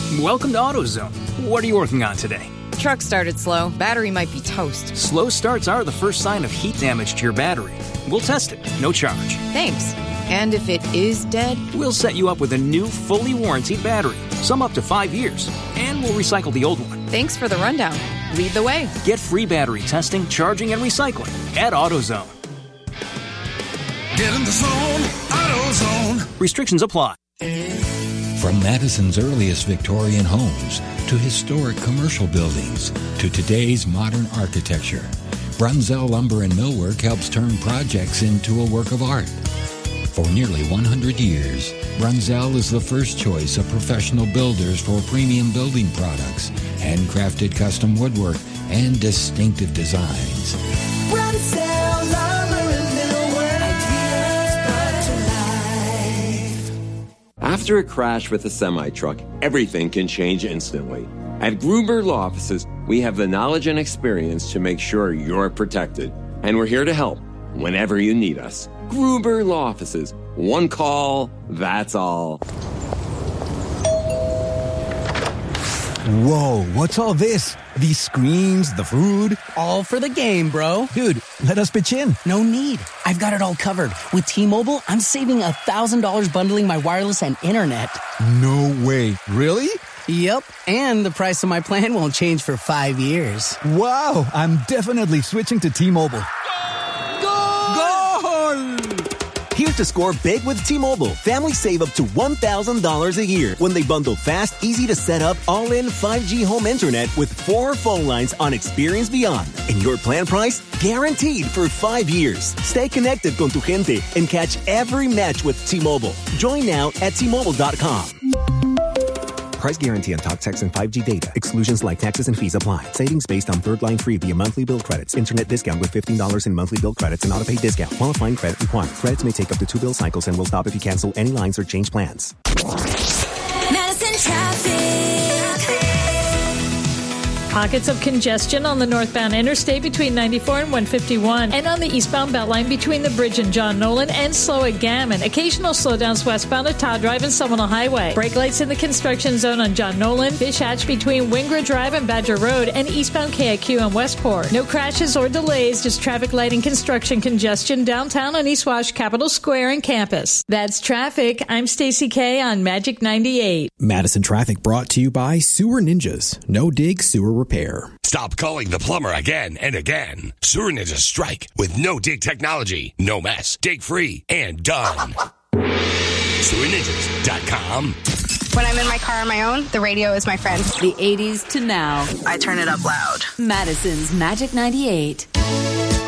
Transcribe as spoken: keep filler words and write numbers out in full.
Welcome to AutoZone. What are you working on today? Truck started slow. Battery might be toast. Slow starts are the first sign of heat damage to your battery. We'll test it, no charge. Thanks. And if it is dead? We'll set you up with a new, fully warranted battery, some up to five years, and we'll recycle the old one. Thanks for the rundown. Lead the way. Get free battery testing, charging, and recycling at AutoZone. Get in the zone, AutoZone. Restrictions apply. From Madison's earliest Victorian homes to historic commercial buildings to today's modern architecture, Brunzell Lumber and Millwork helps turn projects into a work of art. For nearly one hundred years, Brunzell is the first choice of professional builders for premium building products, handcrafted custom woodwork, and distinctive designs. Brunzell Lumber and Millwork, ideas brought to life. After a crash with a semi-truck, everything can change instantly. At Gruber Law Offices, we have the knowledge and experience to make sure you're protected. And we're here to help whenever you need us. Gruber Law Offices. One call, that's all. Whoa, what's all this? These screens, the food? All for the game, bro. Dude, let us pitch in. No need. I've got it all covered. With T-Mobile, I'm saving one thousand dollars bundling my wireless and internet. No way. Really? Yep, and the price of my plan won't change for five years. Wow, I'm definitely switching to T-Mobile. Here to score big with T-Mobile. Families save up to one thousand dollars a year when they bundle fast, easy to set up, all-in five G home internet with four phone lines on Experience Beyond. And your plan price? Guaranteed for five years. Stay connected con tu gente and catch every match with T-Mobile. Join now at T Mobile dot com. Price guarantee on talk, text, and five G data. Exclusions like taxes and fees apply. Savings based on third line free via monthly bill credits. Internet discount with fifteen dollars in monthly bill credits and auto-pay discount. Qualifying credit required. Credits may take up to two bill cycles and will stop if you cancel any lines or change plans. Madison traffic. Pockets of congestion on the northbound interstate between ninety-four and one fifty-one, and on the eastbound Beltline between the bridge and John Nolan and slow at Gammon. Occasional slowdowns westbound at Todd Drive and Seminole Highway. Brake lights in the construction zone on John Nolan, Fish Hatch between Wingra Drive and Badger Road, and eastbound K I Q on Westport. No crashes or delays, just traffic light and construction congestion downtown on East Wash, Capitol Square, and campus. That's traffic. I'm Stacey K on Magic ninety-eight. Madison Traffic brought to you by Sewer Ninjas. No dig, sewer repair. Stop calling the plumber again and again. Sewer Ninjas strike with no dig technology, no mess, dig free, and done. sewer ninjas dot com. When I'm in my car on my own, the radio is my friend. The eighties to now. I turn it up loud. Madison's Magic ninety-eight.